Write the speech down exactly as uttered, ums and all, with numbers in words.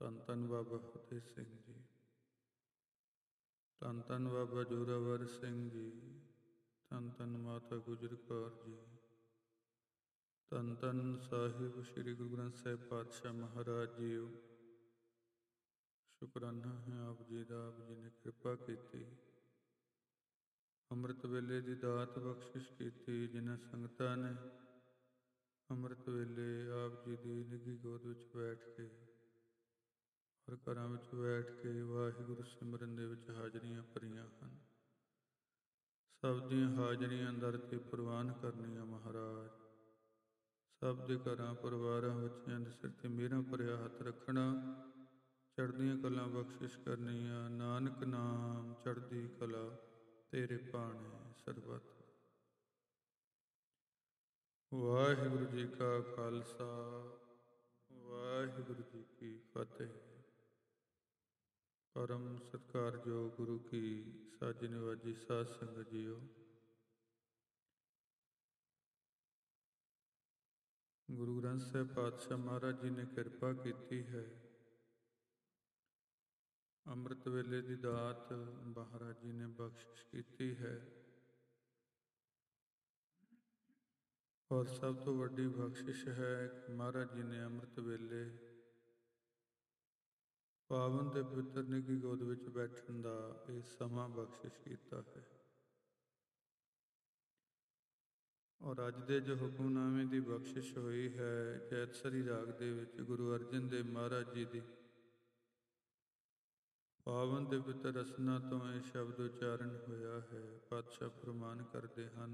ਧੰਨ ਧੰਨ ਬਾਬਾ ਫਤਿਹ ਸਿੰਘ ਜੀ, ਧੰਨ ਧੰਨ ਬਾਬਾ ਜ਼ੋਰਾਵਰ ਸਿੰਘ ਜੀ, ਧੰਨ ਧੰਨ ਮਾਤਾ ਗੁਜਰ ਕੌਰ ਜੀ, ਧੰਨ ਧੰਨ ਸਾਹਿਬ ਸ੍ਰੀ ਗੁਰੂ ਗ੍ਰੰਥ ਸਾਹਿਬ ਪਾਤਸ਼ਾਹ ਮਹਾਰਾਜ ਜੀਓ। ਸ਼ੁਕਰਾਨਾ ਹੈ ਆਪ ਜੀ ਦਾ, ਆਪ ਜੀ ਨੇ ਕਿਰਪਾ ਕੀਤੀ, ਅੰਮ੍ਰਿਤ ਵੇਲੇ ਦੀ ਦਾਤ ਬਖਸ਼ਿਸ਼ ਕੀਤੀ। ਜਿਨ੍ਹਾਂ ਸੰਗਤਾਂ ਨੇ ਅੰਮ੍ਰਿਤ ਵੇਲੇ ਆਪ ਜੀ ਦੀ ਨਿੱਘੀ ਗੋਦ ਵਿੱਚ ਬੈਠ ਕੇ ਔਰ ਘਰਾਂ ਵਿੱਚ ਬੈਠ ਕੇ ਵਾਹਿਗੁਰੂ ਸਿਮਰਨ ਦੇ ਵਿੱਚ ਹਾਜ਼ਰੀਆਂ ਭਰੀਆਂ ਹਨ, ਸਭ ਦੀਆਂ ਹਾਜ਼ਰੀਆਂ ਦਰ ਤੇ ਪ੍ਰਵਾਨ ਕਰਨੀਆਂ ਮਹਾਰਾਜ। ਸਭ ਦੇ ਘਰਾਂ ਪਰਿਵਾਰਾਂ ਬੱਚਿਆਂ ਦੇ ਸਿਰ ਤੇ ਮਿਹਰਾਂ ਭਰਿਆ ਹੱਥ ਰੱਖਣਾ, ਚੜ੍ਹਦੀਆਂ ਕਲਾਂ ਬਖਸ਼ਿਸ਼ ਕਰਨੀਆਂ। ਨਾਨਕ ਨਾਮ ਚੜ੍ਹਦੀ ਕਲਾ ਤੇਰੇ ਭਾਣੇ ਸਰਬੱਤ। ਵਾਹਿਗੁਰੂ ਜੀ ਕਾ ਖਾਲਸਾ, ਵਾਹਿਗੁਰੂ ਜੀ ਕੀ ਫਤਿਹ। ਪਰਮ ਸਤਿਕਾਰਯੋਗ ਗੁਰੂ ਕੀ ਸਾਜੀ ਨਿਵਾਜੀ ਸਾਧ ਸੰਗਤ ਜੀਓ, ਗੁਰੂ ਗ੍ਰੰਥ ਸਾਹਿਬ ਪਾਤਸ਼ਾਹ ਮਹਾਰਾਜ ਜੀ ਨੇ ਕਿਰਪਾ ਕੀਤੀ ਹੈ। ਅੰਮ੍ਰਿਤ ਵੇਲੇ ਦੀ ਦਾਤ ਮਹਾਰਾਜ ਜੀ ਨੇ ਬਖਸ਼ਿਸ਼ ਕੀਤੀ ਹੈ, ਔਰ ਸਭ ਤੋਂ ਵੱਡੀ ਬਖਸ਼ਿਸ਼ ਹੈ ਕਿ ਮਹਾਰਾਜ ਜੀ ਨੇ ਅੰਮ੍ਰਿਤ ਵੇਲੇ ਪਾਵਨ ਤੇ ਪਵਿੱਤਰ ਨਿੱਘੀ ਗੋਦ ਵਿੱਚ ਬੈਠਣ ਦਾ ਇਹ ਸਮਾਂ ਬਖਸ਼ਿਸ਼ ਕੀਤਾ ਹੈ। ਔਰ ਅੱਜ ਦੇ ਜੋ ਹੁਕਮਨਾਮੇ ਦੀ ਬਖਸ਼ਿਸ਼ ਹੋਈ ਹੈ, ਜੈਤਸਰੀ ਰਾਗ ਦੇ ਵਿੱਚ ਗੁਰੂ ਅਰਜਨ ਦੇਵ ਮਹਾਰਾਜ ਜੀ ਦੀ ਪਾਵਨ ਤੇ ਪਵਿੱਤਰ ਰਸਨਾ ਤੋਂ ਇਹ ਸ਼ਬਦ ਉਚਾਰਨ ਹੋਇਆ ਹੈ। ਪਾਤਸ਼ਾਹ ਫਰਮਾਨ ਕਰਦੇ ਹਨ,